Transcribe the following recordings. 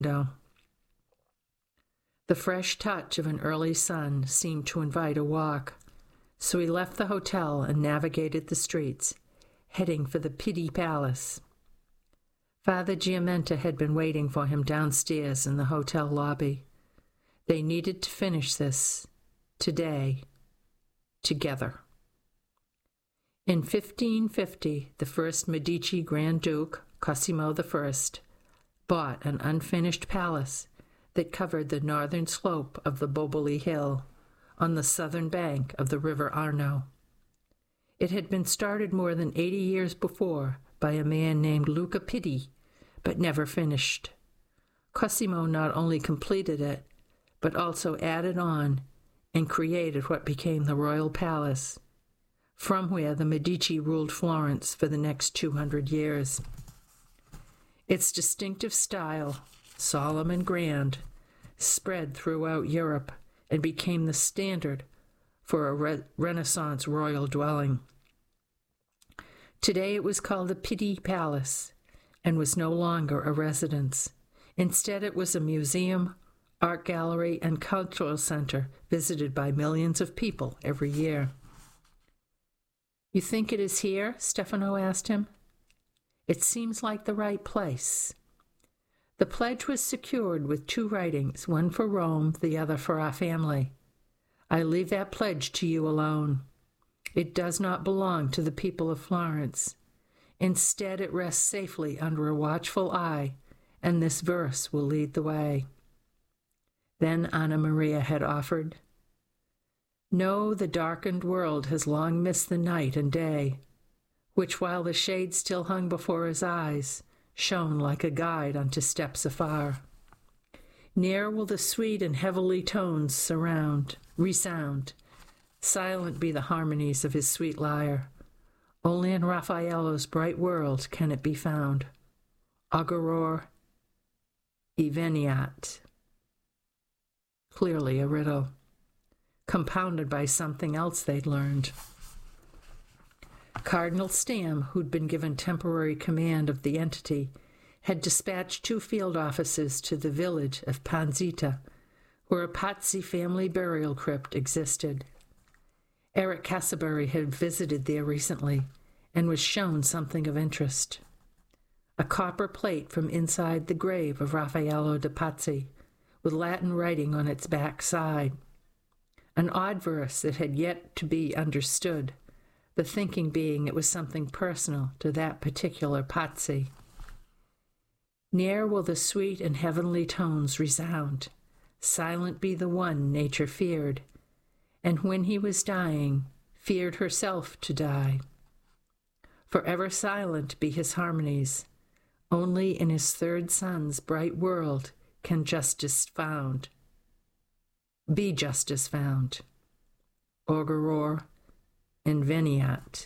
window. The fresh touch of an early sun seemed to invite a walk, so he left the hotel and navigated the streets, heading for the Pitti Palace. Father Giamenta had been waiting for him downstairs in the hotel lobby. They needed to finish this today, together. In 1550, the first Medici Grand Duke, Cosimo I, bought an unfinished palace that covered the northern slope of the Boboli Hill on the southern bank of the river Arno. It had been started more than 80 years before by a man named Luca Pitti, but never finished. Cosimo not only completed it, but also added on and created what became the Royal Palace, from where the Medici ruled Florence for the next 200 years. Its distinctive style, solemn and grand, spread throughout Europe and became the standard for a Renaissance royal dwelling. Today it was called the Pitti Palace and was no longer a residence. Instead, it was a museum, art gallery, and cultural center visited by millions of people every year. "You think it is here?" Stefano asked him. "It seems like the right place." The pledge was secured with 2 writings, one for Rome, the other for our family. I leave that pledge to you alone. It does not belong to the people of Florence. Instead, it rests safely under a watchful eye, and this verse will lead the way. Then Anna Maria had offered, "No, the darkened world has long missed the night and day, which while the shade still hung before his eyes, shone like a guide unto steps afar. Ne'er will the sweet and heavenly tones resound. Silent be the harmonies of his sweet lyre. Only in Raffaello's bright world can it be found. Auguror eveniat." Clearly a riddle, compounded by something else they'd learned. Cardinal Stamm, who'd been given temporary command of the entity, had dispatched 2 field officers to the village of Panzita, where a Pazzi family burial crypt existed. Eric Casabury had visited there recently and was shown something of interest. A copper plate from inside the grave of Raffaello de Pazzi, with Latin writing on its back side. An odd verse that had yet to be understood, the thinking being it was something personal to that particular Pazzi. Ne'er will the sweet and heavenly tones resound. Silent be the one nature feared, and when he was dying, feared herself to die. Forever silent be his harmonies. Only in his 3rd son's bright world can justice found. Be justice found. Auguror inveniat.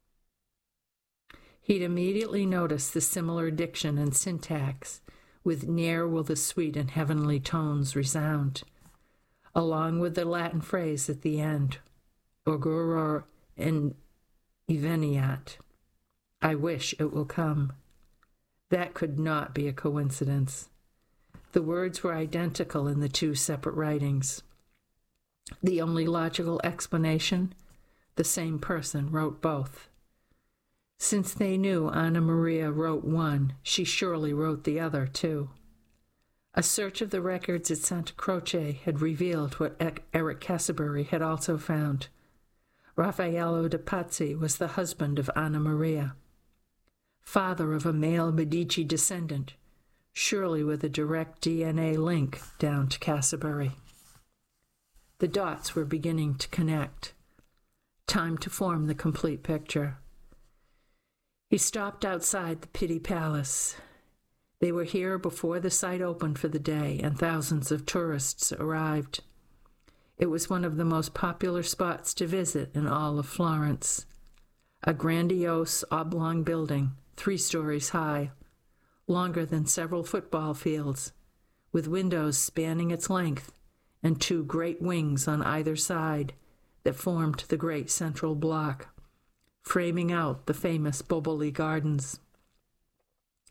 He'd immediately noticed the similar diction and syntax with "ne'er will the sweet and heavenly tones resound," along with the Latin phrase at the end, Auguror inveniat. I wish it will come. That could not be a coincidence. The words were identical in the 2 separate writings. The only logical explanation, the same person wrote both. Since they knew Anna Maria wrote one, she surely wrote the other too. A search of the records at Santa Croce had revealed what Eric Casabury had also found. Raffaello de Pazzi was the husband of Anna Maria, father of a male Medici descendant, surely with a direct DNA link down to Casabury. The dots were beginning to connect. Time to form the complete picture. He stopped outside the Pitti Palace. They were here before the site opened for the day, and thousands of tourists arrived. It was one of the most popular spots to visit in all of Florence. A grandiose oblong building, 3 stories high, longer than several football fields, with windows spanning its length and 2 great wings on either side that formed the great central block, framing out the famous Boboli Gardens.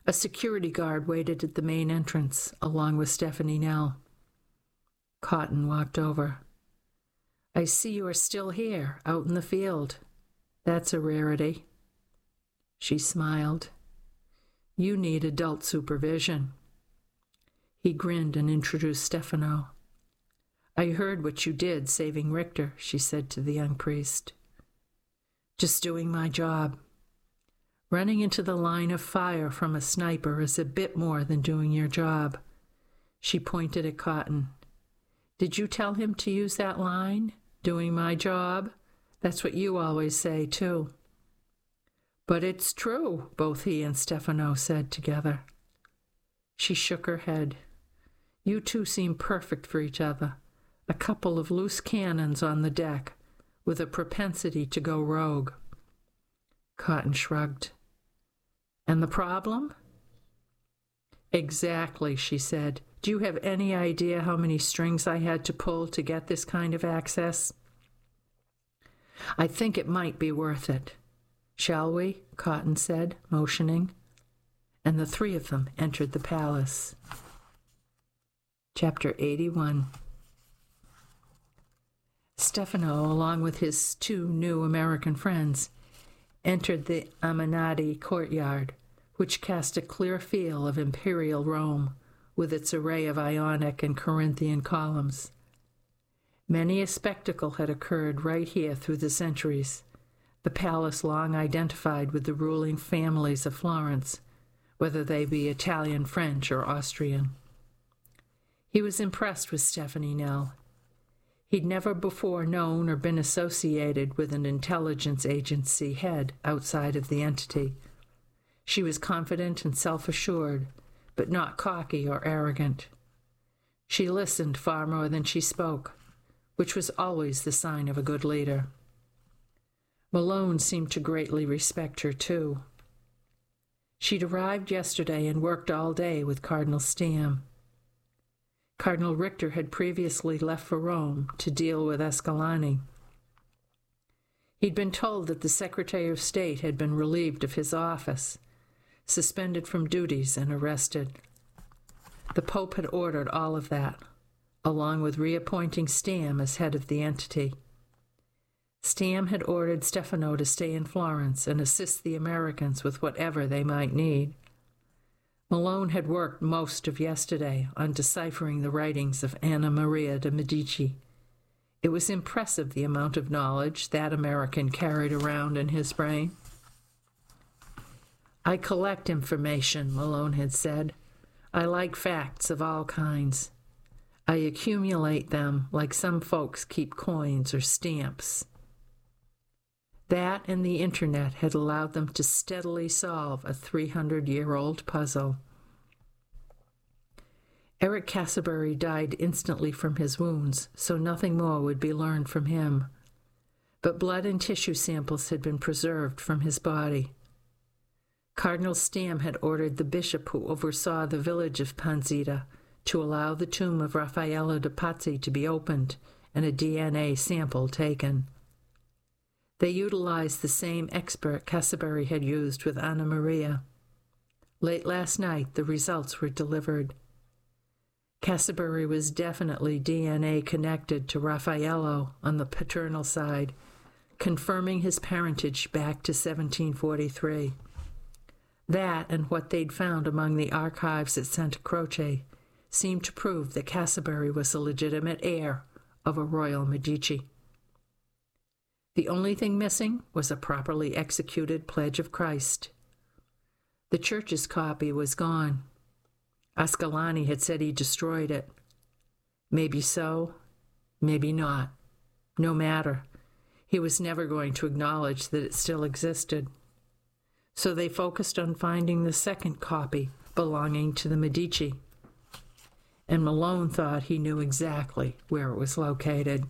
A security guard waited at the main entrance, along with Stephanie Nell. Cotton walked over. "I see you are still here, out in the field. That's a rarity." She smiled. "You need adult supervision." He grinned and introduced Stefano. "I heard what you did saving Richter," she said to the young priest. "Just doing my job. Running into the line of fire from a sniper is a bit more than doing your job." She pointed at Cotton. "Did you tell him to use that line? Doing my job? That's what you always say, too." "But it's true," both he and Stefano said together. She shook her head. "You two seem perfect for each other. A couple of loose cannons on the deck, with a propensity to go rogue." Cotton shrugged. "And the problem?" "Exactly," she said. "Do you have any idea how many strings I had to pull to get this kind of access? I think it might be worth it." "Shall we?" Cotton said, motioning. And the three of them entered the palace. Chapter 81. Stefano, along with his two new American friends, entered the Amanati courtyard, which cast a clear feel of imperial Rome, with its array of Ionic and Corinthian columns. Many a spectacle had occurred right here through the centuries, the palace long identified with the ruling families of Florence, whether they be Italian, French, or Austrian. He was impressed with Stephanie Nell. He'd never before known or been associated with an intelligence agency head outside of the entity. She was confident and self-assured, but not cocky or arrogant. She listened far more than she spoke, which was always the sign of a good leader. Malone seemed to greatly respect her, too. She'd arrived yesterday and worked all day with Cardinal Stamm. Cardinal Richter had previously left for Rome to deal with Ascalani. He'd been told that the Secretary of State had been relieved of his office, suspended from duties, and arrested. The Pope had ordered all of that, along with reappointing Stamm as head of the entity. Stamm had ordered Stefano to stay in Florence and assist the Americans with whatever they might need. Malone had worked most of yesterday on deciphering the writings of Anna Maria de Medici. It was impressive the amount of knowledge that American carried around in his brain. "I collect information," Malone had said. "I like facts of all kinds. I accumulate them like some folks keep coins or stamps." That and the internet had allowed them to steadily solve a 300-year-old puzzle. Eric Cassabury died instantly from his wounds, so nothing more would be learned from him. But blood and tissue samples had been preserved from his body. Cardinal Stamm had ordered the bishop who oversaw the village of Panzita to allow the tomb of Raffaello de Pazzi to be opened and a DNA sample taken. They utilized the same expert Cassabury had used with Anna Maria. Late last night, the results were delivered. Cassabury was definitely DNA connected to Raffaello on the paternal side, confirming his parentage back to 1743. That and what they'd found among the archives at Santa Croce seemed to prove that Cassabury was a legitimate heir of a royal Medici. The only thing missing was a properly executed Pledge of Christ. The church's copy was gone. Ascalani had said he destroyed it. Maybe so, maybe not. No matter. He was never going to acknowledge that it still existed. So they focused on finding the second copy belonging to the Medici. And Malone thought he knew exactly where it was located.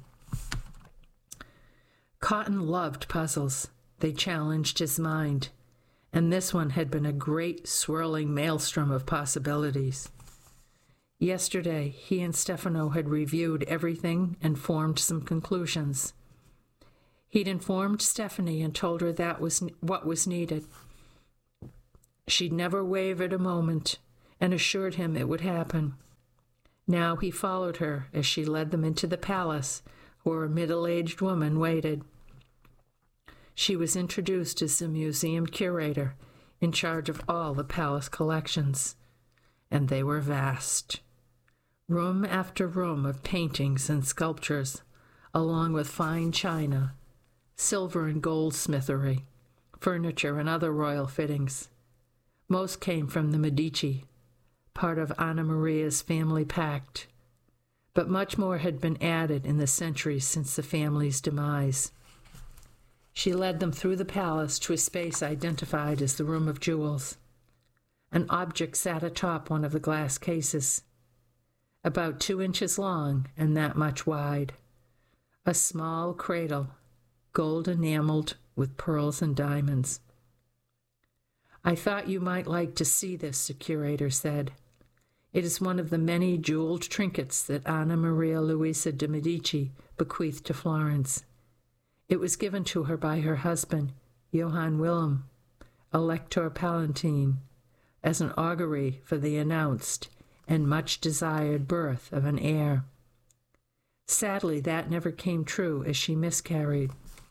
Cotton loved puzzles. They challenged his mind. And this one had been a great swirling maelstrom of possibilities. Yesterday, he and Stefano had reviewed everything and formed some conclusions. He'd informed Stephanie and told her that was what was needed. She never wavered a moment and assured him it would happen. Now he followed her as she led them into the palace, where a middle-aged woman waited. She was introduced as the museum curator, in charge of all the palace collections, and they were vast. Room after room of paintings and sculptures, along with fine china, silver and gold smithery, furniture and other royal fittings. Most came from the Medici, part of Anna Maria's family pact, but much more had been added in the centuries since the family's demise. She led them through the palace to a space identified as the Room of Jewels. An object sat atop one of the glass cases, about 2 inches long and that much wide. A small cradle, gold enameled with pearls and diamonds. "I thought you might like to see this," the curator said. "It is one of the many jeweled trinkets that Anna Maria Luisa de' Medici bequeathed to Florence. It was given to her by her husband, Johann Wilhelm, Elector Palatine, as an augury for the announced and much-desired birth of an heir. Sadly, that never came true, as she miscarried.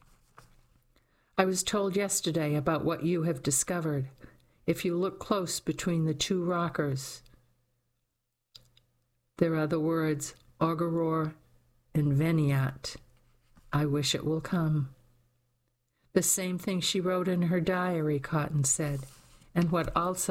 I was told yesterday about what you have discovered. If you look close between the 2 rockers, there are the words Auguror and Veniat. I wish it will come." The same thing she wrote in her diary, Cotton said, and what was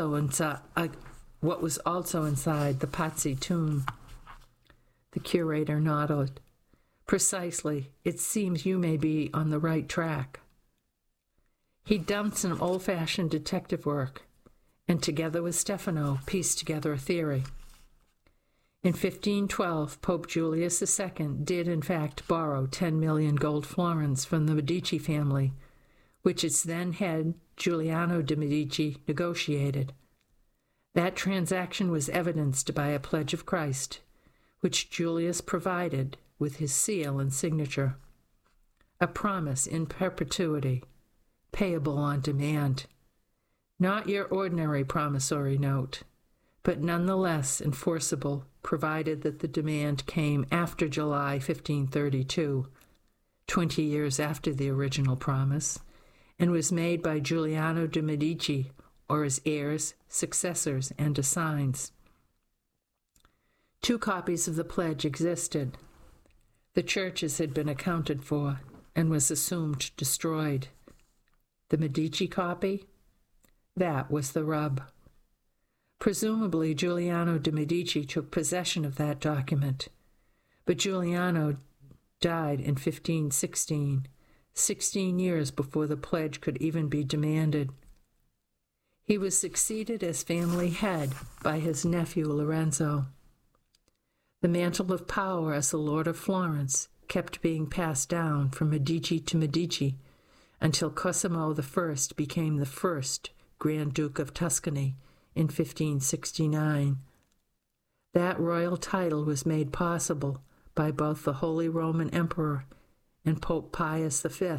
also inside the Pazzi tomb. The curator nodded. "Precisely. It seems you may be on the right track." He dumped some old-fashioned detective work, and together with Stefano, pieced together a theory. In 1512, Pope Julius II did in fact borrow 10 million gold florins from the Medici family, which its then head, Giuliano de' Medici, negotiated. That transaction was evidenced by a pledge of Christ, which Julius provided with his seal and signature. A promise in perpetuity, payable on demand. Not your ordinary promissory note, but nonetheless enforceable, provided that the demand came after July 1532, 20 years after the original promise, and was made by Giuliano de' Medici or his heirs, successors, and assigns. 2 copies of the pledge existed. The church's had been accounted for and was assumed destroyed. The Medici copy? That was the rub. Presumably, Giuliano de' Medici took possession of that document, but Giuliano died in 1516, 16 years before the pledge could even be demanded. He was succeeded as family head by his nephew Lorenzo. The mantle of power as the Lord of Florence kept being passed down from Medici to Medici until Cosimo I became the first Grand Duke of Tuscany in 1569. That royal title was made possible by both the Holy Roman Emperor and Pope Pius V.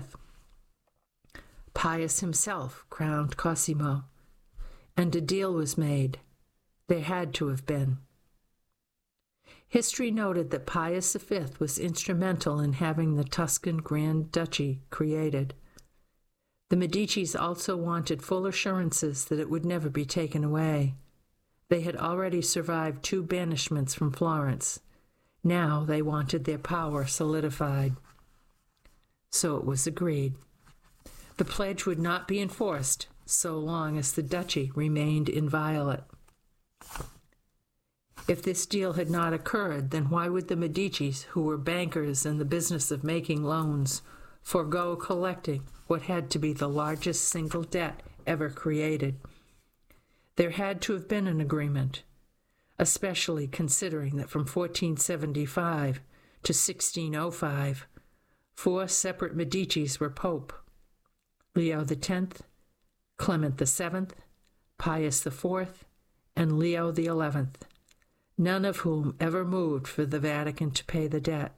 Pius himself crowned Cosimo, and a deal was made. There had to have been. History noted that Pius V was instrumental in having the Tuscan Grand Duchy created. The Medicis also wanted full assurances that it would never be taken away. They had already survived 2 banishments from Florence. Now they wanted their power solidified. So it was agreed. The pledge would not be enforced so long as the duchy remained inviolate. If this deal had not occurred, then why would the Medicis, who were bankers in the business of making loans, forego collecting what had to be the largest single debt ever created? There had to have been an agreement, especially considering that from 1475 to 1605, 4 separate Medicis were pope: Leo X, Clement VII, Pius IV, and Leo XI, none of whom ever moved for the Vatican to pay the debt.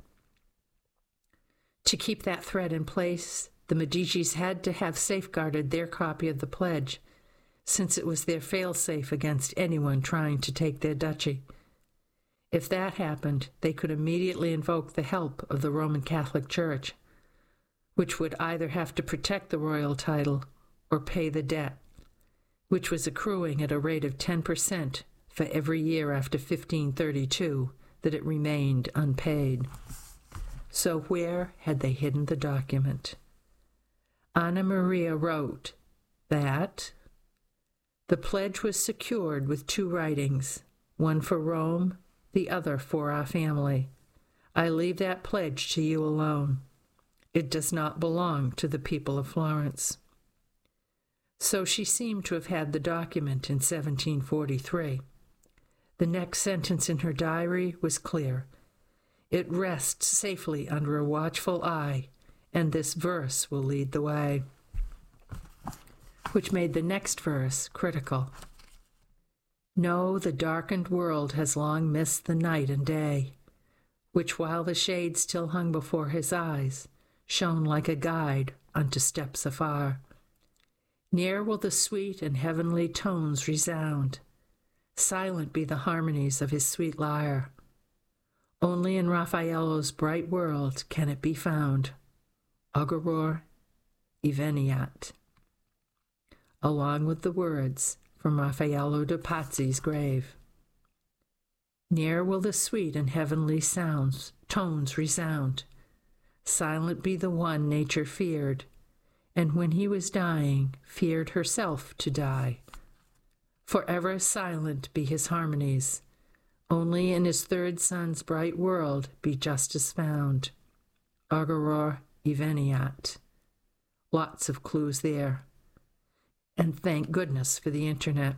To keep that threat in place, the Medicis had to have safeguarded their copy of the pledge, since it was their fail-safe against anyone trying to take their duchy. If that happened, they could immediately invoke the help of the Roman Catholic Church, which would either have to protect the royal title or pay the debt, which was accruing at a rate of 10% for every year after 1532 that it remained unpaid. So where had they hidden the document? Anna Maria wrote that the pledge was secured with 2 writings, one for Rome, the other for our family. I leave that pledge to you alone. It does not belong to the people of Florence. So she seemed to have had the document in 1743. The next sentence in her diary was clear. It rests safely under a watchful eye, and this verse will lead the way, which made the next verse critical. No, the darkened world has long missed the night and day, which while the shade still hung before his eyes, shone like a guide unto steps afar. Ne'er will the sweet and heavenly tones resound, silent be the harmonies of his sweet lyre. Only in Raffaello's bright world can it be found. Auguror eveniat. Along with the words from Raffaello de Pazzi's grave. Ne'er will the sweet and heavenly tones resound. Silent be the one nature feared, and when he was dying, feared herself to die. Forever silent be his harmonies. Only in his 3rd son's bright world be justice found. Auguror eveniat. Lots of clues there. And thank goodness for the internet.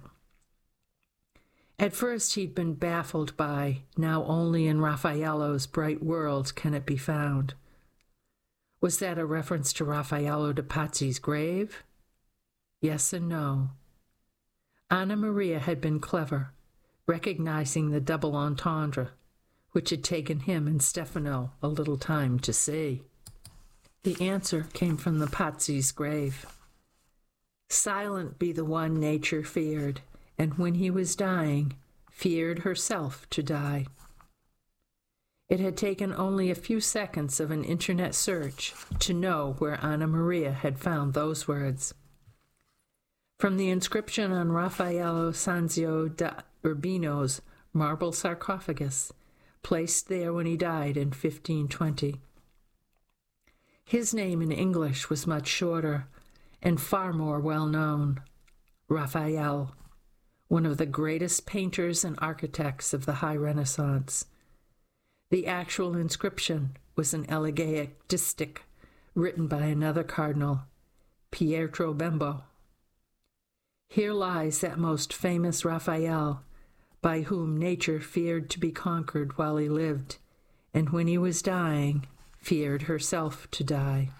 At first he'd been baffled by, now only in Raffaello's bright world can it be found. Was that a reference to Raffaello de Pazzi's grave? Yes and no. Anna Maria had been clever, recognizing the double entendre, which had taken him and Stefano a little time to see. The answer came from the Pazzi's grave. Silent be the one nature feared, and when he was dying, feared herself to die. It had taken only a few seconds of an internet search to know where Anna Maria had found those words. From the inscription on Raffaello Sanzio da Urbino's marble sarcophagus, placed there when he died in 1520. His name in English was much shorter and far more well known, Raphael, one of the greatest painters and architects of the High Renaissance. The actual inscription was an elegiac distich written by another cardinal, Pietro Bembo. Here lies that most famous Raphael, by whom nature feared to be conquered while he lived, and when he was dying, feared herself to die.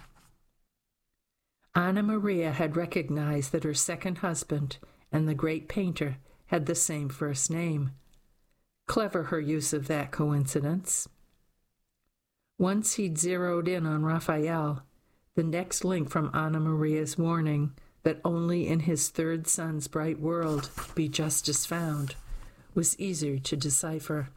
Anna Maria had recognized that her second husband and the great painter had the same first name. Clever her use of that coincidence. Once he'd zeroed in on Raphael, the next link from Anna Maria's warning that only in his 3rd son's bright world be justice found was easier to decipher.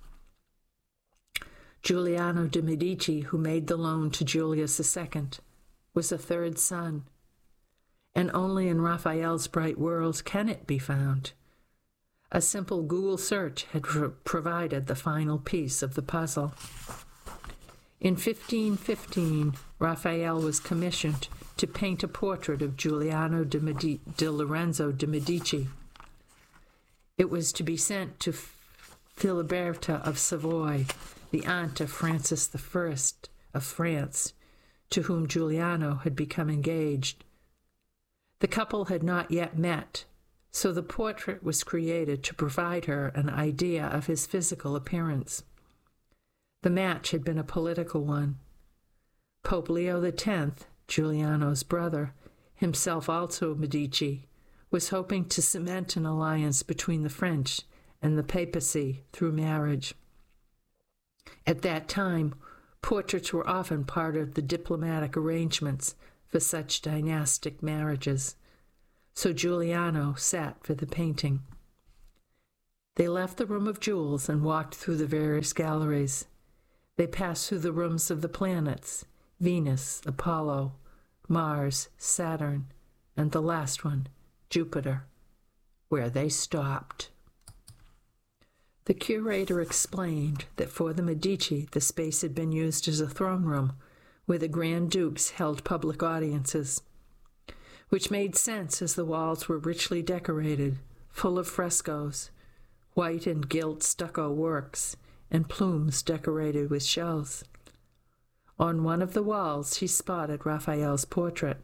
Giuliano de' Medici, who made the loan to Julius II, was a 3rd son, and only in Raphael's bright world can it be found. A simple Google search had provided the final piece of the puzzle. In 1515, Raphael was commissioned to paint a portrait of Giuliano de Lorenzo de' Medici. It was to be sent to Filiberta of Savoy, the aunt of Francis I of France, to whom Giuliano had become engaged. The couple had not yet met, so the portrait was created to provide her an idea of his physical appearance. The match had been a political one. Pope Leo X, Giuliano's brother, himself also Medici, was hoping to cement an alliance between the French and the papacy through marriage. At that time, portraits were often part of the diplomatic arrangements for such dynastic marriages, so Giuliano sat for the painting. They left the room of jewels and walked through the various galleries. They passed through the rooms of the planets, Venus, Apollo, Mars, Saturn, and the last one, Jupiter, where they stopped. The curator explained that for the Medici, the space had been used as a throne room where the Grand Dukes held public audiences, which made sense as the walls were richly decorated, full of frescoes, white and gilt stucco works, and plumes decorated with shells. On one of the walls, he spotted Raphael's portrait.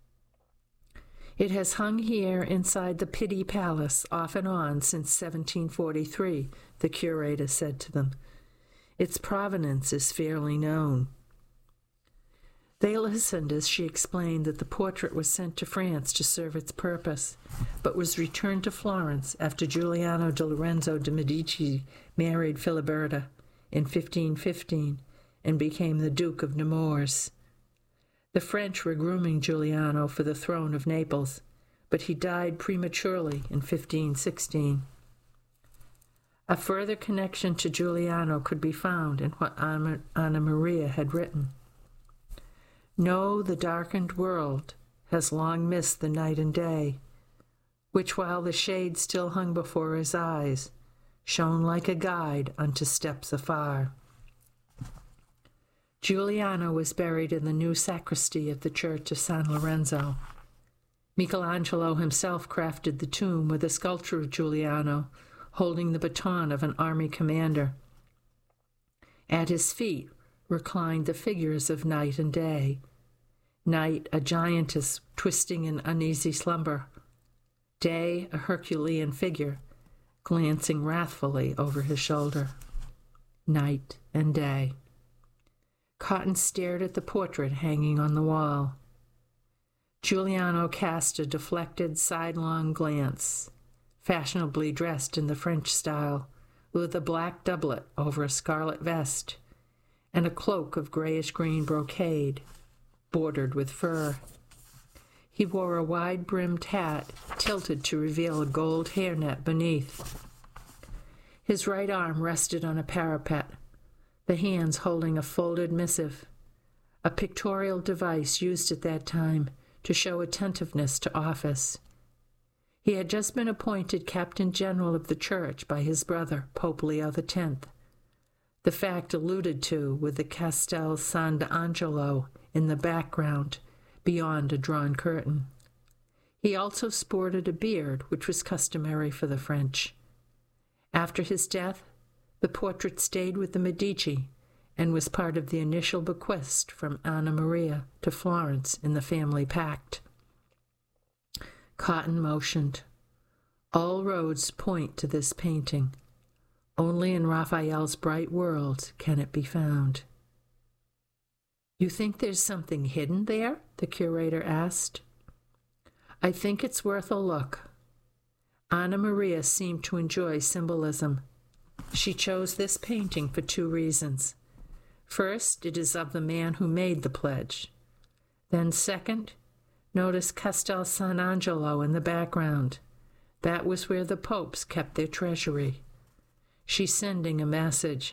It has hung here inside the Pitti Palace off and on since 1743, the curator said to them. Its provenance is fairly known. They listened as she explained that the portrait was sent to France to serve its purpose, but was returned to Florence after Giuliano di Lorenzo de' Medici married Filiberta in 1515 and became the Duke of Nemours. The French were grooming Giuliano for the throne of Naples, but he died prematurely in 1516. A further connection to Giuliano could be found in what Anna Maria had written. "No, the darkened world has long missed the night and day, which while the shade still hung before his eyes, shone like a guide unto steps afar." Giuliano was buried in the new sacristy of the Church of San Lorenzo. Michelangelo himself crafted the tomb with a sculpture of Giuliano holding the baton of an army commander. At his feet reclined the figures of Night and Day. Night, a giantess twisting in uneasy slumber. Day, a Herculean figure, glancing wrathfully over his shoulder. Night and Day. Cotton stared at the portrait hanging on the wall. Giuliano cast a deflected, sidelong glance, fashionably dressed in the French style, with a black doublet over a scarlet vest, and a cloak of grayish-green brocade, bordered with fur. He wore a wide-brimmed hat, tilted to reveal a gold hairnet beneath. His right arm rested on a parapet, the hands holding a folded missive, a pictorial device used at that time to show attentiveness to office. He had just been appointed Captain General of the Church by his brother, Pope Leo X, the fact alluded to with the Castel San Angelo in the background, beyond a drawn curtain. He also sported a beard, which was customary for the French. After his death, the portrait stayed with the Medici and was part of the initial bequest from Anna Maria to Florence in the family pact. Cotton motioned. All roads point to this painting. Only in Raphael's bright world can it be found. "You think there's something hidden there?" the curator asked. "I think it's worth a look." Anna Maria seemed to enjoy symbolism. She chose this painting for two reasons. First, it is of the man who made the pledge. Then second, notice Castel San Angelo in the background. That was where the popes kept their treasury. She's sending a message.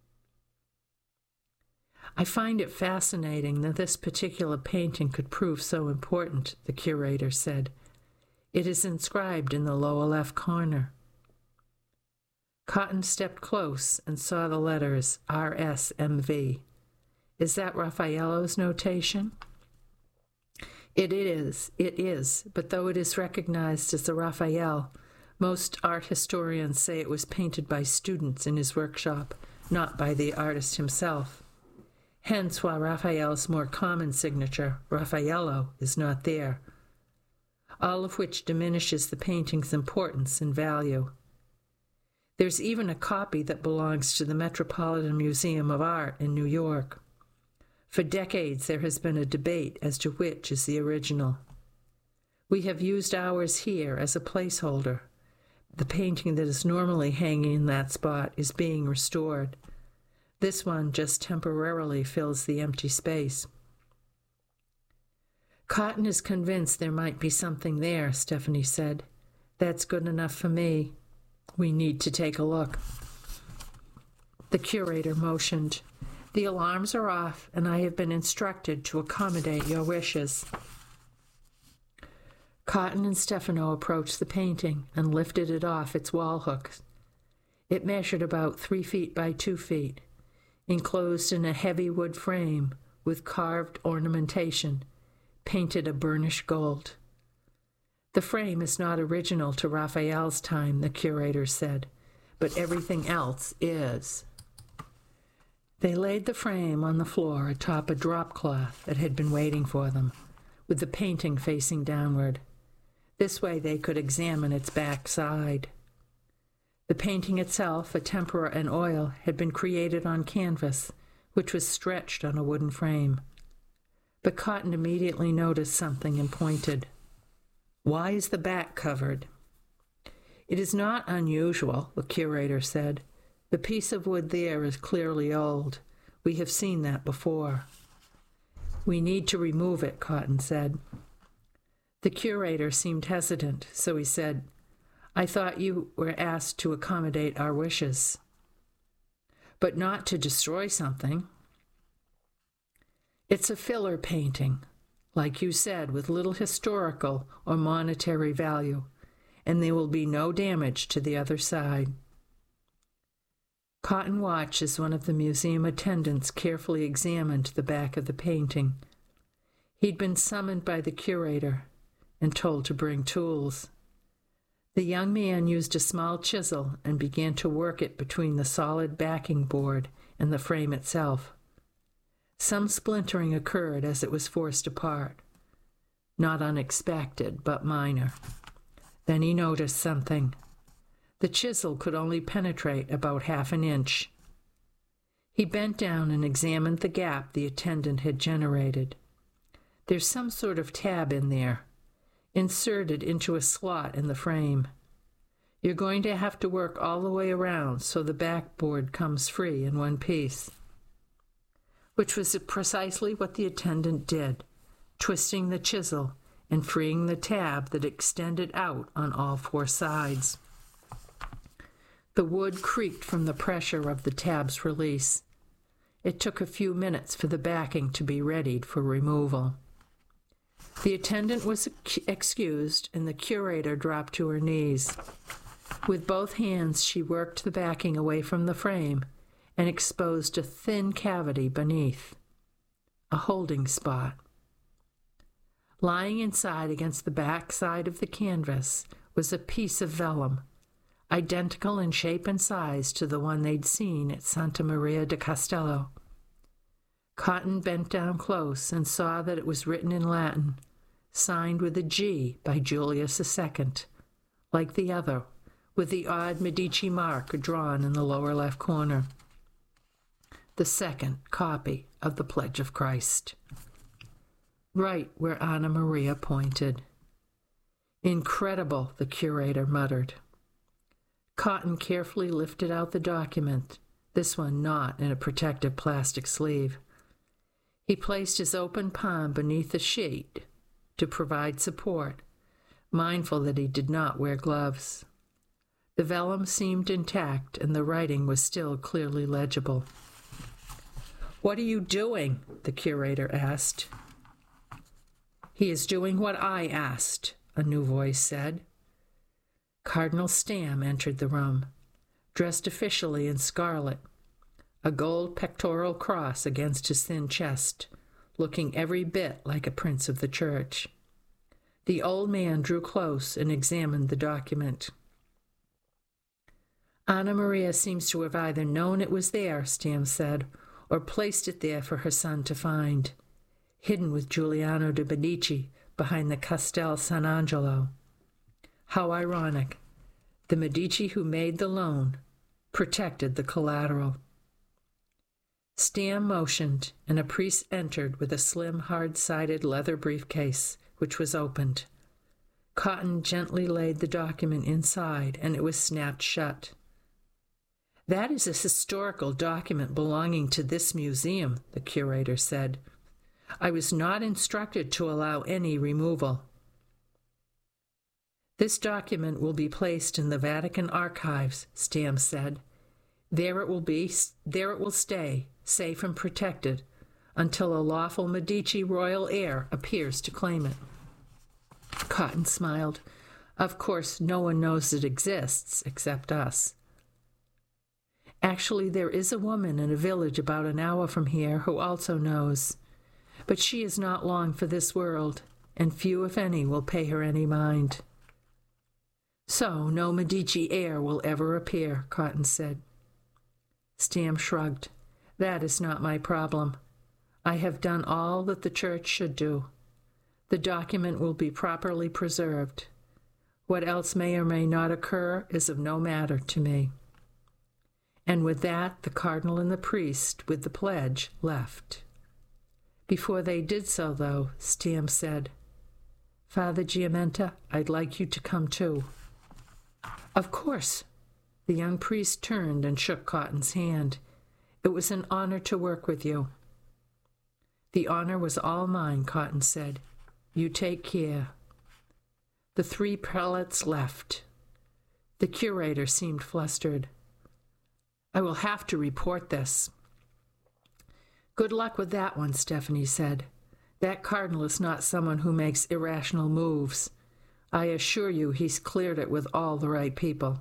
"I find it fascinating that this particular painting could prove so important," the curator said. "It is inscribed in the lower left corner." Cotton stepped close and saw the letters RSMV. "Is that Raffaello's notation?" It is, but though it is recognized as a Raphael, most art historians say it was painted by students in his workshop, not by the artist himself. Hence why Raphael's more common signature, Raffaello, is not there, all of which diminishes the painting's importance and value. There's even a copy that belongs to the Metropolitan Museum of Art in New York. For decades there has been a debate as to which is the original. We have used ours here as a placeholder. The painting that is normally hanging in that spot is being restored. This one just temporarily fills the empty space. Cotton is convinced there might be something there, Stephanie said. That's good enough for me. We need to take a look. The curator motioned. The alarms are off, and I have been instructed to accommodate your wishes. Cotton and Stefano approached the painting and lifted it off its wall hooks. It measured about 3 feet by 2 feet, enclosed in a heavy wood frame with carved ornamentation, painted a burnished gold. The frame is not original to Raphael's time, the curator said, but everything else is. They laid the frame on the floor atop a drop cloth that had been waiting for them, with the painting facing downward. This way they could examine its back side. The painting itself, a tempera and oil, had been created on canvas, which was stretched on a wooden frame. But Cotton immediately noticed something and pointed. Why is the back covered? It is not unusual, the curator said. The piece of wood there is clearly old. We have seen that before. We need to remove it, Cotton said. The curator seemed hesitant, so he said, I thought you were asked to accommodate our wishes, but not to destroy something. It's a filler painting, like you said, with little historical or monetary value, and there will be no damage to the other side. Cotton watched as one of the museum attendants carefully examined the back of the painting. He'd been summoned by the curator and told to bring tools. The young man used a small chisel and began to work it between the solid backing board and the frame itself. Some splintering occurred as it was forced apart. Not unexpected, but minor. Then he noticed something. The chisel could only penetrate about 1/2 inch. He bent down and examined the gap the attendant had generated. There's some sort of tab in there, inserted into a slot in the frame. You're going to have to work all the way around so the backboard comes free in one piece. Which was precisely what the attendant did, twisting the chisel and freeing the tab that extended out on all 4 sides. The wood creaked from the pressure of the tab's release. It took a few minutes for the backing to be readied for removal. The attendant was excused, and the curator dropped to her knees. With both hands, she worked the backing away from the frame and exposed a thin cavity beneath, a holding spot. Lying inside against the back side of the canvas was a piece of vellum, identical in shape and size to the one they'd seen at Santa Maria de Castello. Cotton bent down close and saw that it was written in Latin, signed with a G by Julius II, like the other, with the odd Medici mark drawn in the lower left corner. The second copy of the Pledge of Christ. Right where Anna Maria pointed. Incredible, the curator muttered. Cotton carefully lifted out the document, this one not in a protective plastic sleeve. He placed his open palm beneath the sheet to provide support, mindful that he did not wear gloves. The vellum seemed intact, and the writing was still clearly legible. What are you doing? The curator asked. He is doing what I asked, a new voice said. Cardinal Stamm entered the room, dressed officially in scarlet, a gold pectoral cross against his thin chest, looking every bit like a prince of the church. The old man drew close and examined the document. Anna Maria seems to have either known it was there, Stamm said, or placed it there for her son to find, hidden with Giuliano de' Medici behind the Castel San Angelo. How ironic. The Medici who made the loan protected the collateral. Stamm motioned, and a priest entered with a slim, hard-sided leather briefcase, which was opened. Cotton gently laid the document inside, and it was snapped shut. That is a historical document belonging to this museum, the curator said. I was not instructed to allow any removal. This document will be placed in the Vatican archives, Stam said. There it will stay, safe and protected, until a lawful Medici royal heir appears to claim it. Cotton smiled. Of course, no one knows it exists except us. Actually, there is a woman in a village about an hour from here who also knows, but she is not long for this world, and few, if any, will pay her any mind. So no Medici heir will ever appear, Cotton said. Stam shrugged. That is not my problem. I have done all that the Church should do. The document will be properly preserved. What else may or may not occur is of no matter to me. And with that, the cardinal and the priest, with the pledge, left. Before they did so, though, Stam said, Father Giamenta, I'd like you to come too. Of course. The young priest turned and shook Cotton's hand. It was an honor to work with you. The honor was all mine, Cotton said. You take care. The three prelates left. The curator seemed flustered. I will have to report this. Good luck with that one, Stephanie said. That cardinal is not someone who makes irrational moves. I assure you he's cleared it with all the right people.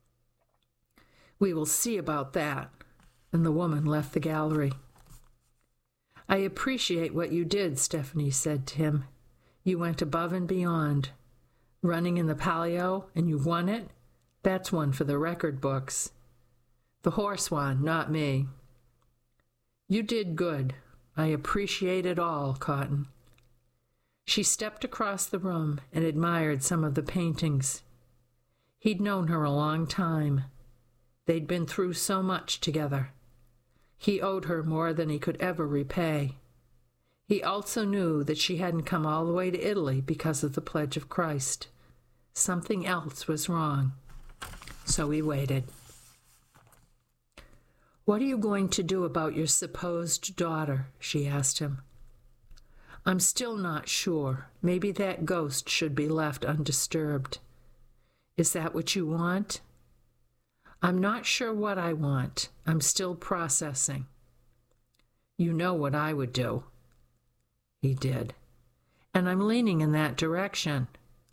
We will see about that. And the woman left the gallery. I appreciate what you did, Stephanie said to him. You went above and beyond. Running in the Palio, and you won it? That's one for the record books. The horse won, not me. You did good. I appreciate it all, Cotton. She stepped across the room and admired some of the paintings. He'd known her a long time. They'd been through so much together. He owed her more than he could ever repay. He also knew that she hadn't come all the way to Italy because of the Pledge of Christ. Something else was wrong. So he waited. What are you going to do about your supposed daughter? She asked him. I'm still not sure. Maybe that ghost should be left undisturbed. Is that what you want? I'm not sure what I want. I'm still processing. You know what I would do. He did. And I'm leaning in that direction.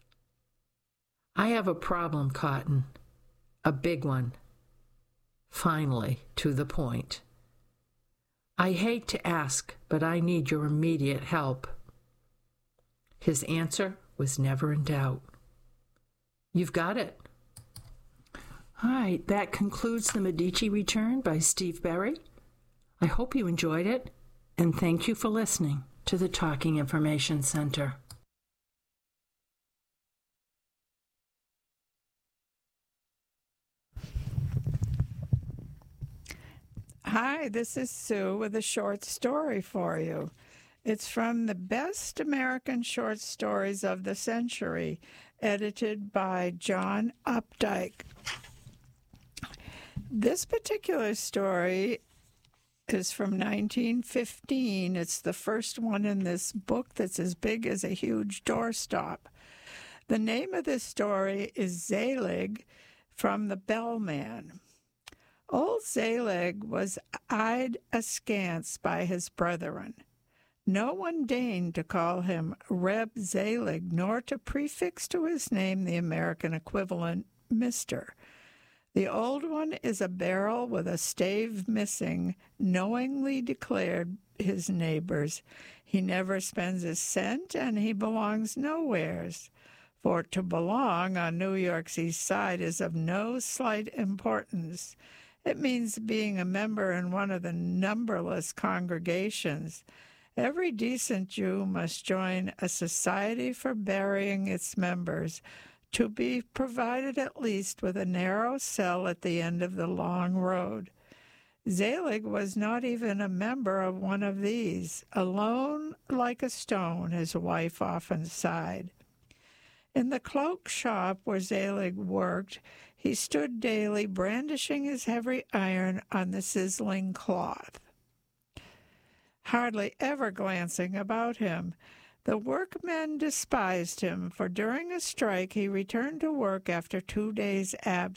I have a problem, Cotton. A big one. Finally, to the point. I hate to ask, but I need your immediate help. His answer was never in doubt. You've got it. All right, that concludes The Medici Return by Steve Berry. I hope you enjoyed it, and thank you for listening to the Talking Information Center. Hi, this is Sue with a short story for you. It's from the Best American Short Stories of the Century, edited by John Updike. This particular story is from 1915. It's the first one in this book that's as big as a huge doorstop. The name of this story is Zelig from the Bellman. Old Zelig was eyed askance by his brethren. No one deigned to call him Reb Zelig, nor to prefix to his name the American equivalent, Mr. The old one is a barrel with a stave missing, knowingly declared his neighbors. He never spends a cent, and he belongs nowheres. For to belong on New York's east side is of no slight importance. It means being a member in one of the numberless congregations. Every decent Jew must join a society for burying its members, to be provided at least with a narrow cell at the end of the long road. Zelig was not even a member of one of these. Alone like a stone, his wife often sighed. In the cloak shop where Zelig worked, he stood daily brandishing his heavy iron on the sizzling cloth. hardly ever glancing about him. The workmen despised him, for during a strike he returned to work after 2 days'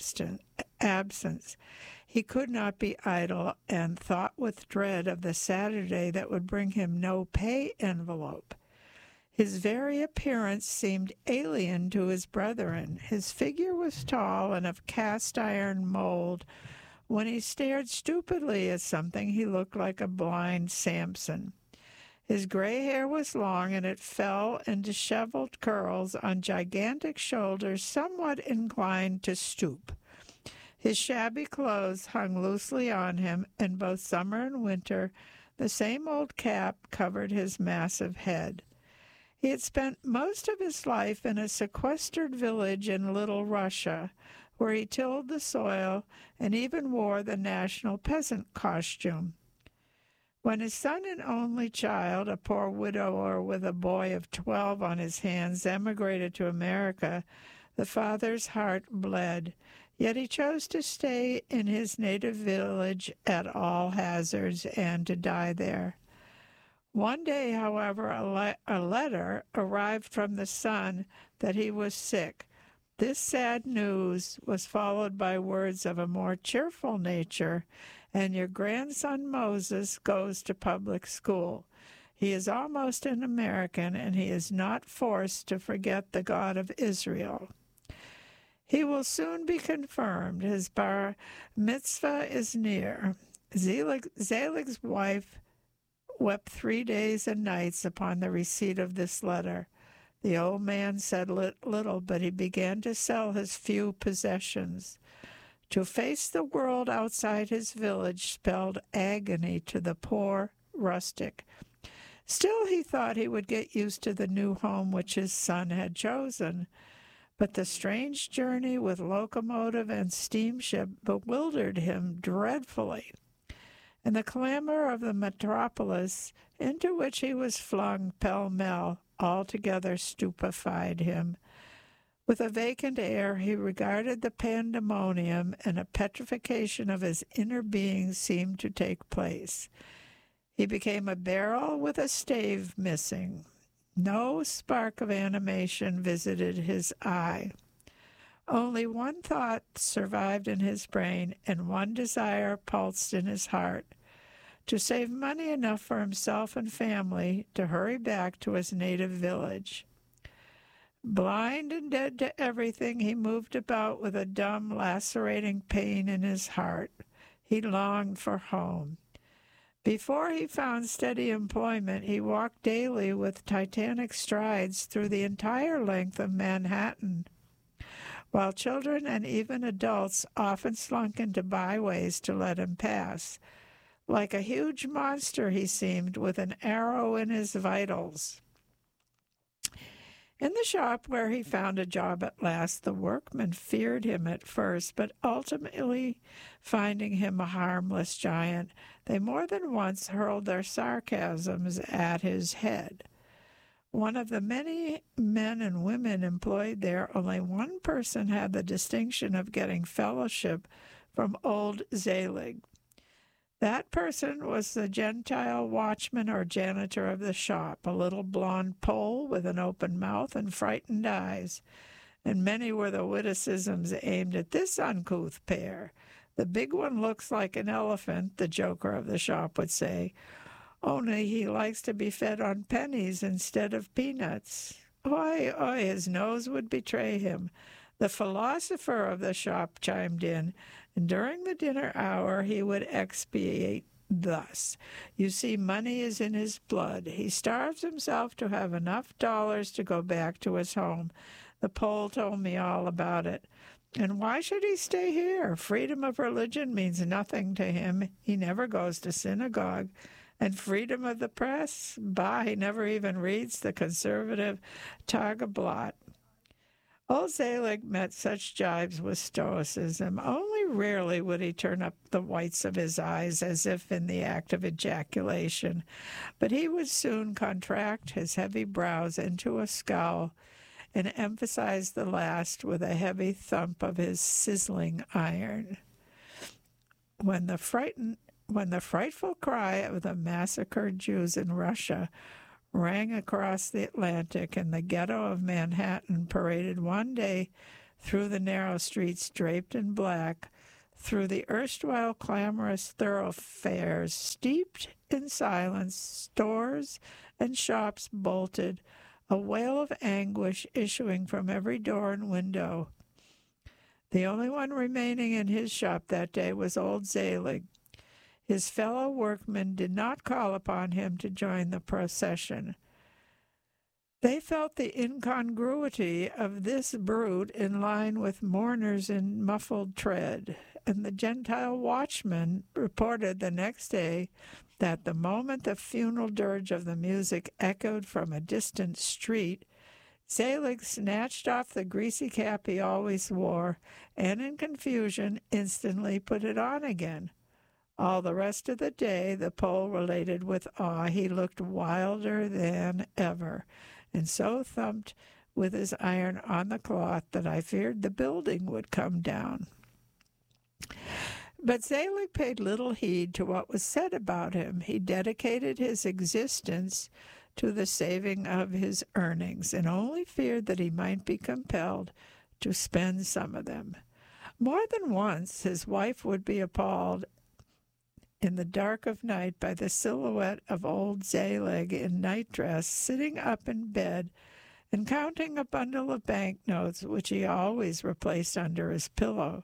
absence. He could not be idle, and thought with dread of the Saturday that would bring him no pay envelope. His very appearance seemed alien to his brethren. His figure was tall and of cast-iron mold. When he stared stupidly at something, he looked like a blind Samson. His gray hair was long, and it fell in disheveled curls on gigantic shoulders somewhat inclined to stoop. His shabby clothes hung loosely on him, and both summer and winter the same old cap covered his massive head. He had spent most of his life in a sequestered village in Little Russia, where he tilled the soil and even wore the national peasant costume. When his son and only child, a poor widower with a boy of 12 on his hands, emigrated to America, the father's heart bled. Yet he chose to stay in his native village at all hazards and to die there. One day, however, a letter arrived from the son that he was sick. This sad news was followed by words of a more cheerful nature, and your grandson Moses goes to public school. He is almost an American, and he is not forced to forget the God of Israel. He will soon be confirmed. His bar mitzvah is near. Zelig's wife wept 3 days and nights upon the receipt of this letter. The old man said little, but he began to sell his few possessions. To face the world outside his village spelled agony to the poor rustic. Still, he thought he would get used to the new home which his son had chosen. But the strange journey with locomotive and steamship bewildered him dreadfully, and the clamor of the metropolis into which he was flung pell-mell altogether stupefied him. With a vacant air he regarded the pandemonium, and a petrification of his inner being seemed to take place. He became a barrel with a stave missing. No spark of animation visited his eye. Only one thought survived in his brain, and one desire pulsed in his heart: to save money enough for himself and family to hurry back to his native village. Blind and dead to everything, he moved about with a dumb, lacerating pain in his heart. He longed for home. Before he found steady employment, he walked daily with titanic strides through the entire length of Manhattan, while children and even adults often slunk into byways to let him pass. Like a huge monster, he seemed, with an arrow in his vitals. In the shop where he found a job at last, the workmen feared him at first, but ultimately, finding him a harmless giant, they more than once hurled their sarcasms at his head. One of the many men and women employed there, only one person had the distinction of getting fellowship from old Zelig. That person was the Gentile watchman or janitor of the shop, a little blond Pole with an open mouth and frightened eyes, and many were the witticisms aimed at this uncouth pair. The big one looks like an elephant, the joker of the shop would say, only he likes to be fed on pennies instead of peanuts. Oi, his nose would betray him. The philosopher of the shop chimed in, and during the dinner hour he would expatiate thus: you see, money is in his blood. He starves himself to have enough dollars to go back to his home. The Pole told me all about it. And why should he stay here? Freedom of religion means nothing to him. He never goes to synagogue. And freedom of the press? Bah, he never even reads the conservative Tageblatt. Old Zelig met such jibes with stoicism. Only rarely would he turn up the whites of his eyes as if in the act of ejaculation, but he would soon contract his heavy brows into a scowl and emphasize the last with a heavy thump of his sizzling iron. When the frightened when the frightful cry of the massacred Jews in Russia rang across the Atlantic and the ghetto of Manhattan paraded one day through the narrow streets draped in black, through the erstwhile clamorous thoroughfares steeped in silence, stores and shops bolted, a wail of anguish issuing from every door and window. The only one remaining in his shop that day was old Zelig. His fellow workmen did not call upon him to join the procession. They felt the incongruity of this brute in line with mourners in muffled tread, and the Gentile watchman reported the next day that the moment the funeral dirge of the music echoed from a distant street, Zelig snatched off the greasy cap he always wore, and in confusion instantly put it on again. All the rest of the day, the Pole related with awe, he looked wilder than ever, and so thumped with his iron on the cloth that I feared the building would come down. But Zelig paid little heed to what was said about him. He dedicated his existence to the saving of his earnings, and only feared that he might be compelled to spend some of them. More than once his wife would be appalled in the dark of night by the silhouette of old Zelig in nightdress sitting up in bed and counting a bundle of banknotes which he always replaced under his pillow.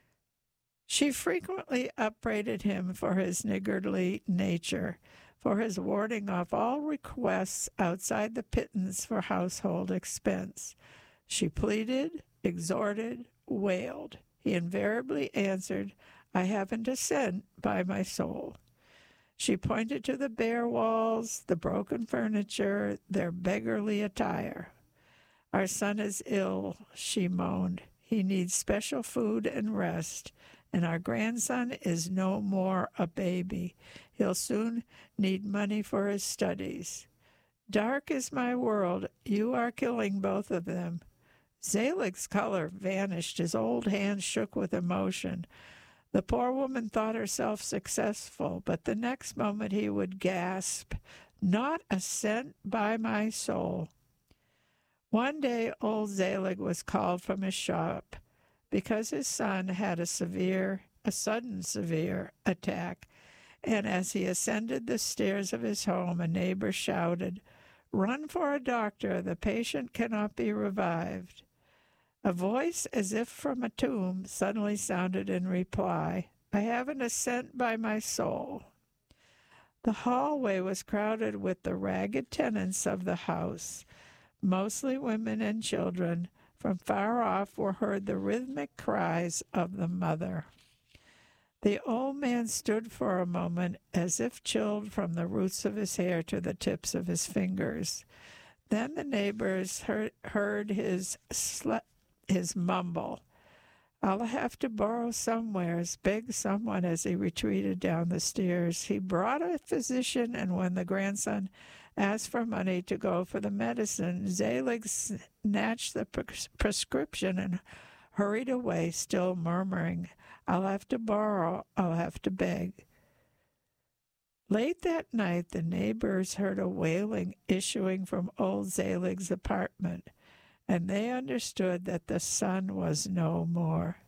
She frequently upbraided him for his niggardly nature, for his warding off all requests outside the pittance for household expense. She pleaded, exhorted, wailed. He invariably answered, "I haven't a cent by my soul." She pointed to the bare walls, the broken furniture, their beggarly attire. "Our son is ill," she moaned. "He needs special food and rest, and our grandson is no more a baby. He'll soon need money for his studies. Dark is my world. You are killing both of them." Zelig's color vanished. His old hands shook with emotion. The poor woman thought herself successful, but the next moment he would gasp, "Not a cent by my soul." One day old Zelig was called from his shop because his son had a sudden severe attack, and as he ascended the stairs of his home, a neighbor shouted, "Run for a doctor, the patient cannot be revived." A voice, as if from a tomb, suddenly sounded in reply, "I haven't a cent by my soul." The hallway was crowded with the ragged tenants of the house, mostly women and children. From far off were heard the rhythmic cries of the mother. The old man stood for a moment as if chilled from the roots of his hair to the tips of his fingers. Then the neighbors heard his mumble, "I'll have to borrow somewheres," begged someone as he retreated down the stairs. He brought a physician, and when the grandson asked for money to go for the medicine, Zelig snatched the prescription and hurried away, still murmuring, "I'll have to borrow, I'll have to beg." Late that night, the neighbors heard a wailing issuing from old Zelig's apartment, and they understood that the son was no more.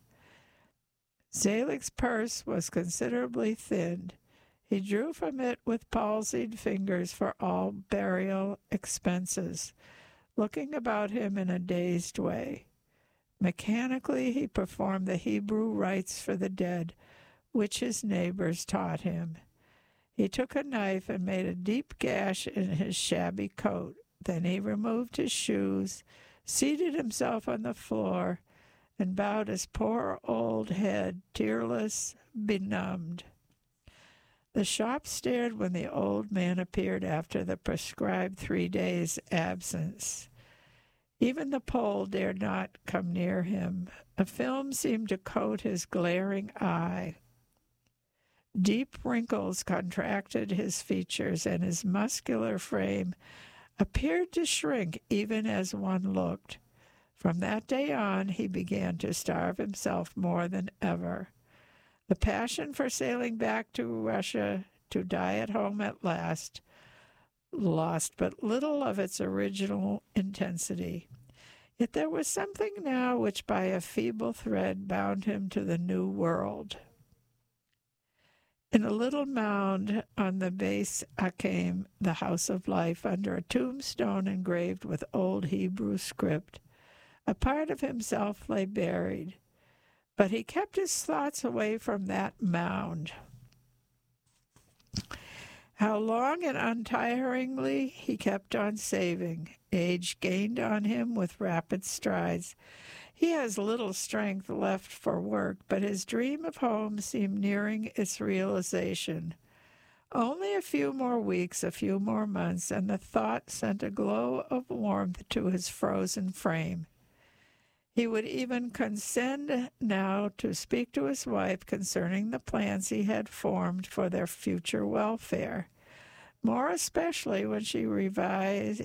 Zelig's purse was considerably thinned. He drew from it with palsied fingers for all burial expenses, looking about him in a dazed way. Mechanically, he performed the Hebrew rites for the dead, which his neighbors taught him. He took a knife and made a deep gash in his shabby coat. Then he removed his shoes, seated himself on the floor, and bowed his poor old head, tearless, benumbed. The shop stared when the old man appeared after the prescribed 3 days' absence. Even the Pole dared not come near him. A film seemed to coat his glaring eye. Deep wrinkles contracted his features, and his muscular frame appeared to shrink even as one looked. From that day on, he began to starve himself more than ever. The passion for sailing back to Russia to die at home at last lost but little of its original intensity. Yet there was something now which by a feeble thread bound him to the new world. In a little mound on the Beis Hakim, the house of life, under a tombstone engraved with old Hebrew script, a part of himself lay buried, but he kept his thoughts away from that mound. How long and untiringly he kept on saving. Age gained on him with rapid strides. He has little strength left for work, but his dream of home seemed nearing its realization. Only a few more weeks, a few more months, and the thought sent a glow of warmth to his frozen frame. He would even condescend now to speak to his wife concerning the plans he had formed for their future welfare, more especially when she revived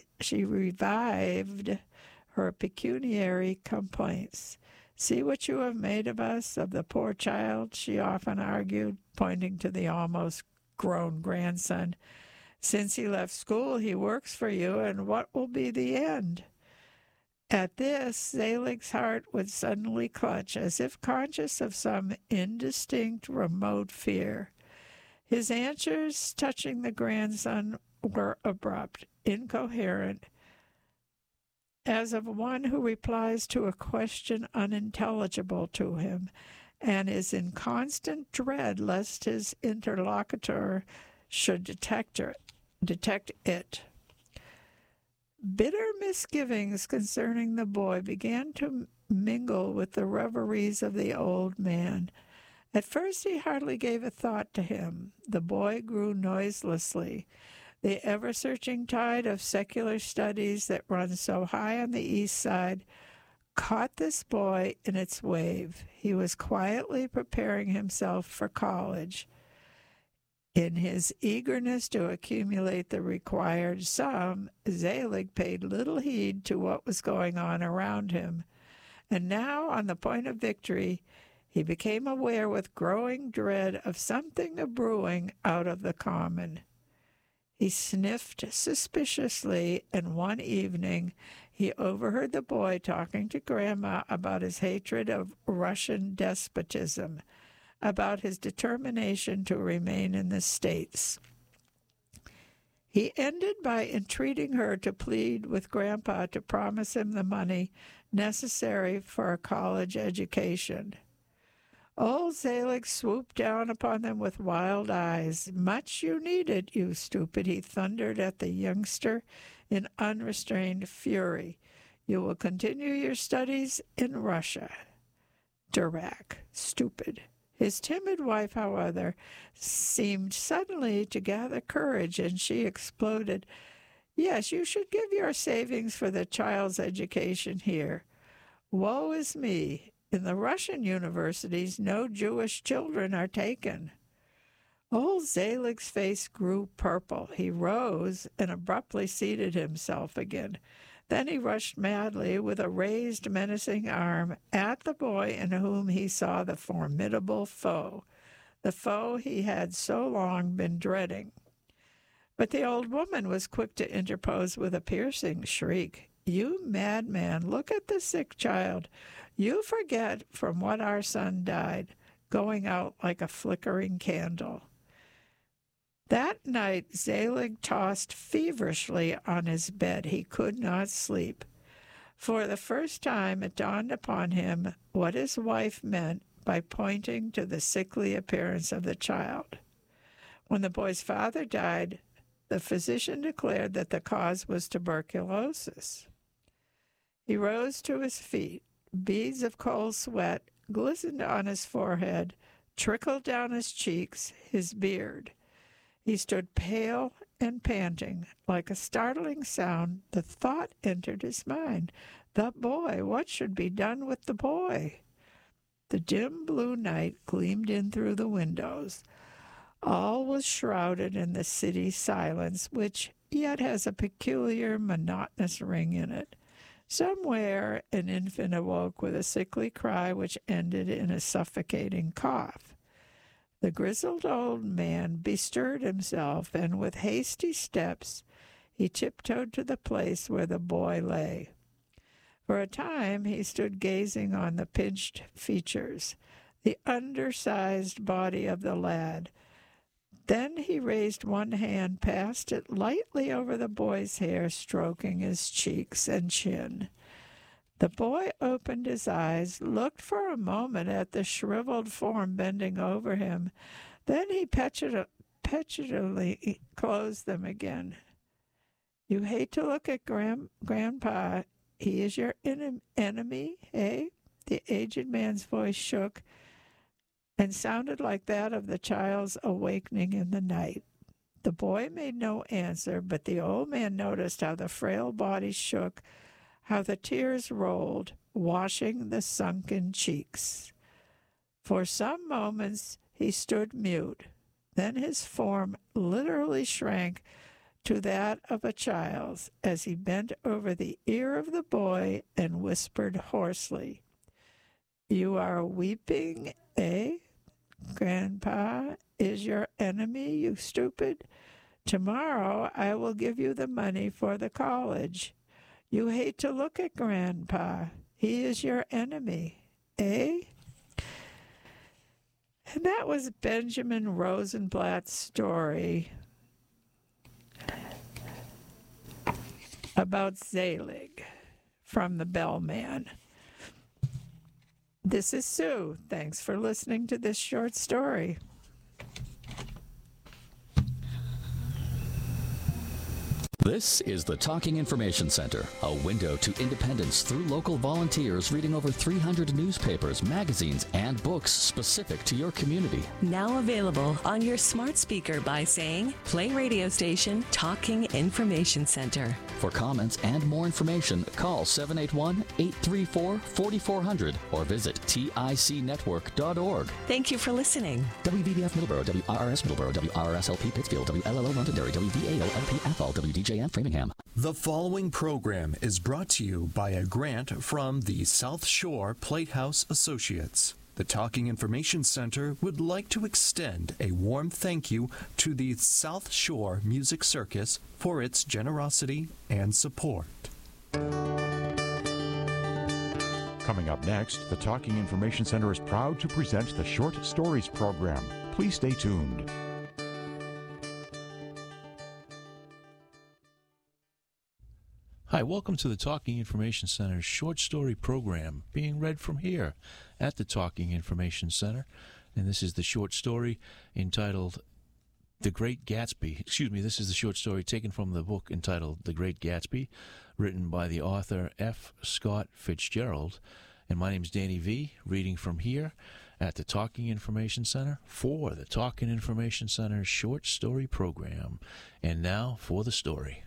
her pecuniary complaints. "See what you have made of us, of the poor child," she often argued, pointing to the almost grown grandson. "Since he left school, he works for you, and what will be the end?" At this, Zalig's heart would suddenly clutch, as if conscious of some indistinct, remote fear. His answers touching the grandson were abrupt, incoherent, as of one who replies to a question unintelligible to him, and is in constant dread lest his interlocutor should detect it. Bitter misgivings concerning the boy began to mingle with the reveries of the old man. At first he hardly gave a thought to him. The boy grew noiselessly. The ever-searching tide of secular studies that runs so high on the east side caught this boy in its wave. He was quietly preparing himself for college. In his eagerness to accumulate the required sum, Zalig paid little heed to what was going on around him. And now, on the point of victory, he became aware with growing dread of something brewing out of the common. He sniffed suspiciously, and one evening he overheard the boy talking to Grandma about his hatred of Russian despotism, about his determination to remain in the States. He ended by entreating her to plead with Grandpa to promise him the money necessary for a college education. Old Zalig swooped down upon them with wild eyes. "Much you need it, you stupid," he thundered at the youngster in unrestrained fury. "You will continue your studies in Russia." Durack, stupid. His timid wife, however, seemed suddenly to gather courage, and she exploded, "Yes, you should give your savings for the child's education here. Woe is me! In the Russian universities, no Jewish children are taken." Old Zalig's face grew purple. He rose and abruptly seated himself again. Then he rushed madly, with a raised, menacing arm, at the boy in whom he saw the formidable foe, the foe he had so long been dreading. But the old woman was quick to interpose with a piercing shriek. "You madman, look at the sick child. You forget from what our son died, going out like a flickering candle." That night Zalig tossed feverishly on his bed. He could not sleep. For the first time it dawned upon him what his wife meant by pointing to the sickly appearance of the child. When the boy's father died, the physician declared that the cause was tuberculosis. He rose to his feet. Beads of cold sweat glistened on his forehead, trickled down his cheeks, his beard. He stood pale and panting. Like a startling sound, the thought entered his mind. The boy! What should be done with the boy? The dim blue night gleamed in through the windows. All was shrouded in the city silence, which yet has a peculiar monotonous ring in it. Somewhere an infant awoke with a sickly cry which ended in a suffocating cough. The grizzled old man bestirred himself, and with hasty steps he tiptoed to the place where the boy lay. For a time he stood gazing on the pinched features, the undersized body of the lad. Then he raised one hand, passed it lightly over the boy's hair, stroking his cheeks and chin. The boy opened his eyes, looked for a moment at the shriveled form bending over him. Then he petulantly closed them again. "You hate to look at Grandpa. He is your enemy, eh?" The aged man's voice shook and sounded like that of the child's awakening in the night. The boy made no answer, but the old man noticed how the frail body shook, how the tears rolled, washing the sunken cheeks. For some moments he stood mute. Then his form literally shrank to that of a child's as he bent over the ear of the boy and whispered hoarsely, "You are weeping, eh? Grandpa is your enemy, you stupid. Tomorrow I will give you the money for the college. You hate to look at Grandpa. He is your enemy, eh?" And that was Benjamin Rosenblatt's story about Zelig from The Bellman. This is Sue. Thanks for listening to this short story. This is the Talking Information Center, a window to independence through local volunteers reading over 300 newspapers, magazines, and books specific to your community. Now available on your smart speaker by saying, "Play radio station Talking Information Center." For comments and more information, call 781-834-4400 or visit ticnetwork.org. Thank you for listening. WVBF Middleborough, WRRS Middleborough, WRSLP Pittsfield, WLLO Londonderry, WVAO-LP Athol, WDJN Framingham. The following program is brought to you by a grant from the South Shore Platehouse Associates. The Talking Information Center would like to extend a warm thank you to the South Shore Music Circus for its generosity and support. Coming up next, the Talking Information Center is proud to present the Short Stories program. Please stay tuned. Hi, welcome to the Talking Information Center's short story program, being read from here at the Talking Information Center. And this is the short story entitled The Great Gatsby. This is the short story taken from the book entitled The Great Gatsby, written by the author F. Scott Fitzgerald. And my name's Danny V, reading from here at the Talking Information Center for the Talking Information Center's short story program. And now for the story.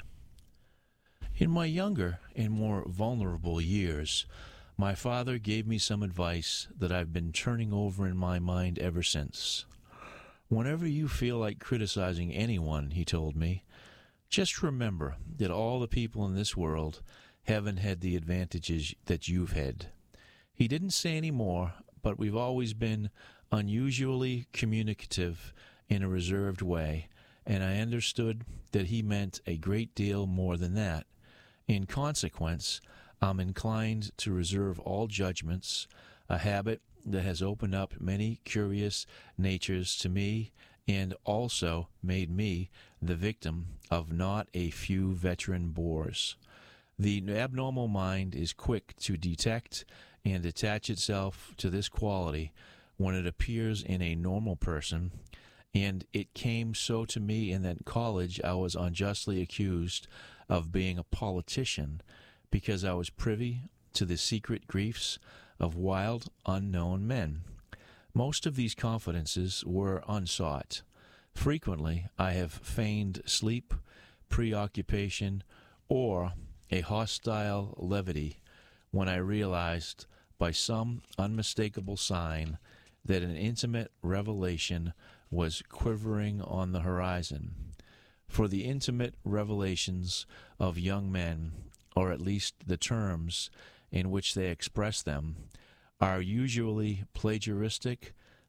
In my younger and more vulnerable years, my father gave me some advice that I've been turning over in my mind ever since. Whenever you feel like criticizing anyone, he told me, just remember that all the people in this world haven't had the advantages that you've had. He didn't say any more, but we've always been unusually communicative in a reserved way, and I understood that he meant a great deal more than that. In consequence, I'm inclined to reserve all judgments, a habit that has opened up many curious natures to me and also made me the victim of not a few veteran bores. The abnormal mind is quick to detect and attach itself to this quality when it appears in a normal person, and it came so to me in that college I was unjustly accused of being a politician because I was privy to the secret griefs of wild, unknown men. Most of these confidences were unsought. Frequently, I have feigned sleep, preoccupation, or a hostile levity when I realized by some unmistakable sign that an intimate revelation was quivering on the horizon. For the intimate revelations of young men, or at least the terms in which they express them, are usually plagiaristic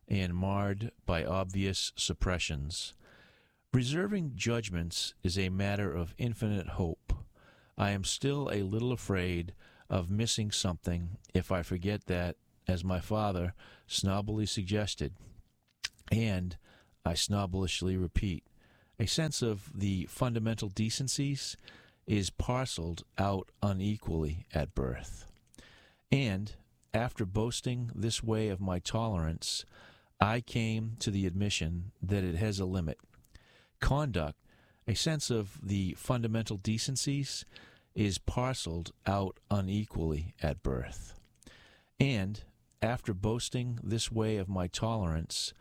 and marred by obvious suppressions. Reserving judgments is a matter of infinite hope. I am still a little afraid of missing something if I forget that, as my father snobbily suggested, and I snobbishly repeat, a sense of the fundamental decencies is parceled out unequally at birth. And, after boasting this way of my tolerance, I came to the admission that it has a limit. Conduct, a sense of the fundamental decencies, is parceled out unequally at birth. And, after boasting this way of my tolerance,